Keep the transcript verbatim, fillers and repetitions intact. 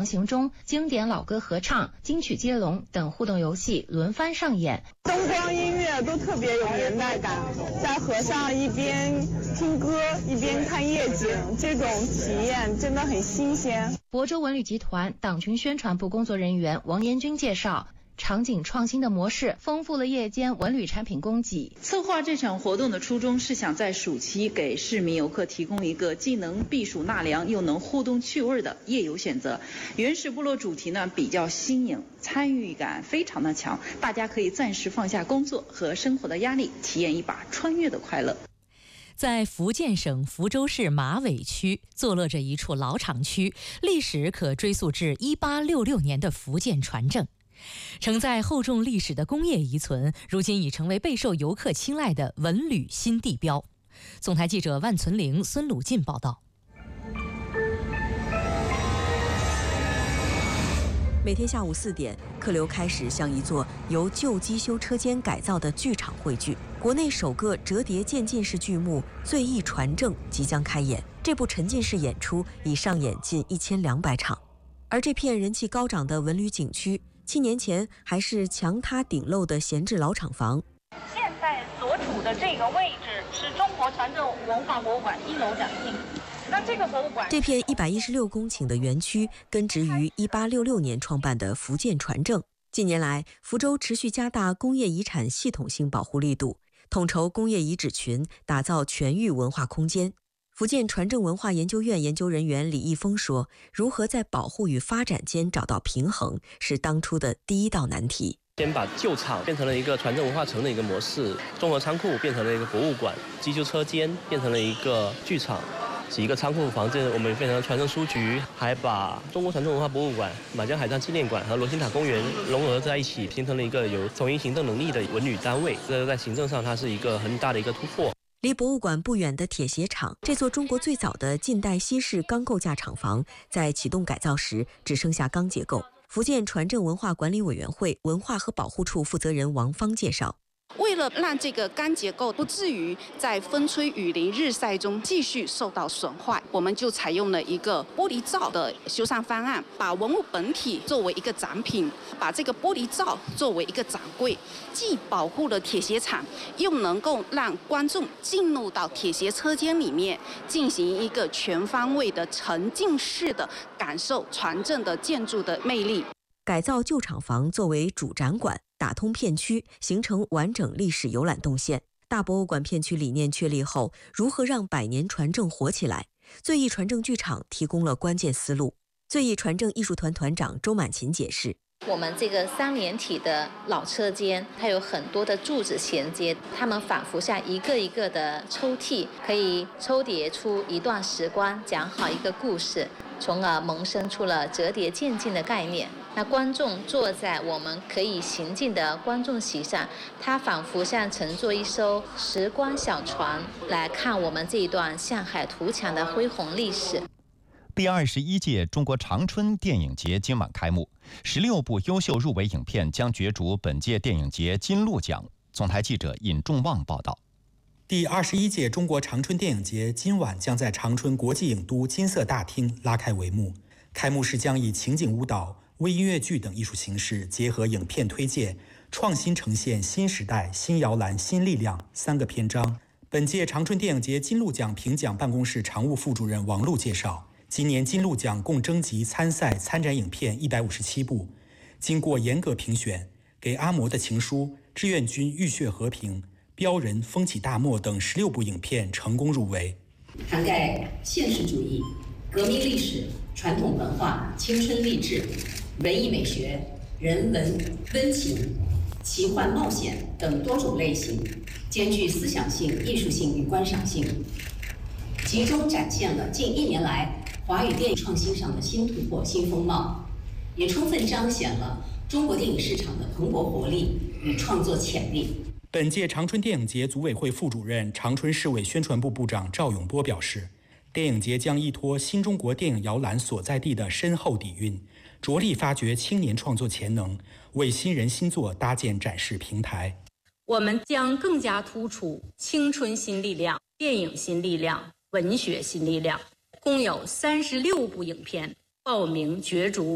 航行中，经典老歌合唱、金曲接龙等互动游戏轮番上演， 灯光音乐都特别有年代感，在河上一边听歌一边看夜景，这种体验真的很新鲜。 亳州文旅集团党群宣传部工作人员王延军介绍，场景创新的模式丰富了夜间文旅产品供给。 策划这场活动的初衷是想在暑期给市民游客提供一个既能避暑纳凉又能互动趣味的夜游选择。原始部落主题呢比较新颖，参与感非常的强，大家可以暂时放下工作和生活的压力，体验一把穿越的快乐。 在福建省福州市马尾区坐落着一处老厂区，历史可追溯至一八六六年的福建船政。承载厚重历史的工业遗存，如今已成为备受游客青睐的文旅新地标。总台记者万存玲、孙鲁进报道。 每天下午四点，客流开始向一座由旧机修车间改造的剧场汇聚。国内首个折叠渐进式剧目《醉意传正》即将开演，这部沉浸式演出已上演近一千两百场。而这片人气高涨的文旅景区，七年前还是墙塌顶漏的闲置老厂房。 现在所处的这个位置是中国船政文化博物馆一楼展厅。那这个博物馆， 这片一百一十六公顷的园区根植于一八六六年创办的福建船政。近年来，福州持续加大工业遗产系统性保护力度，统筹工业遗址群，打造全域文化空间。福建船政文化研究院研究人员李毅峰说，如何在保护与发展间找到平衡，是当初的第一道难题。 先把旧厂变成了一个船政文化城的一个模式，综合仓库变成了一个博物馆，机修车间变成了一个剧场，几个仓库房间我们变成了船政书局，还把中国船政文化博物馆、满江海上纪念馆和罗兴塔公园融合在一起，形成了一个有统一行政能力的文旅单位。这在行政上它是一个很大的一个突破。 离博物馆不远的铁鞋厂，这座中国最早的近代西式钢构架厂房，在启动改造时只剩下钢结构。福建船政文化管理委员会文化和保护处负责人王芳介绍， 为了让这个钢结构不至于在风吹雨淋日晒中继续受到损坏，我们就采用了一个玻璃罩的修缮方案，把文物本体作为一个展品，把这个玻璃罩作为一个展柜，既保护了铁鞋厂，又能够让观众进入到铁鞋车间里面，进行一个全方位的沉浸式的感受船政的建筑的魅力。 改造旧厂房作为主展馆，打通片区，形成完整历史游览动线。大博物馆片区理念确立后，如何让百年船政活起来？醉意船政剧场提供了关键思路。醉意船政艺术团团长周满琴解释， 我们这个三连体的老车间，它有很多的柱子衔接，它们仿佛像一个一个的抽屉，可以抽叠出一段时光，讲好一个故事，从而萌生出了折叠渐进的概念。那观众坐在我们可以行进的观众席上，它仿佛像乘坐一艘时光小船，来看我们这一段向海图强的恢宏历史。 第二十一届中国长春电影节今晚开幕，十六部优秀入围影片将角逐本届电影节金鹿奖。总台记者尹仲旺报道。 第二十一届中国长春电影节今晚将在长春国际影都金色大厅拉开帷幕。开幕式将以情景舞蹈、微音乐剧等艺术形式，结合影片推介，创新呈现新时代、新摇篮、新力量三个篇章。本届长春电影节金鹿奖评奖办公室常务副主任王璐介绍，今年金鹿奖共征集参赛参展影片一百五十七部，经过严格评选，给阿嬷的情书、志愿军浴血和平、标人风起大漠等十六部影片成功入围， 涵盖现实主义、革命历史、传统文化、青春励志、文艺美学、人文、温情、奇幻冒险等多种类型，兼具思想性、艺术性与观赏性，集中展现了近一年来华语电影创新上的新突破、新风貌，也充分彰显了中国电影市场的蓬勃活力与创作潜力。 本届长春电影节组委会副主任、长春市委宣传部部长赵永波表示，电影节将依托新中国电影摇篮所在地的深厚底蕴，着力发掘青年创作潜能，为新人新作搭建展示平台。 我们将更加突出青春新力量、电影新力量、文学新力量，共有三十六部影片报名角逐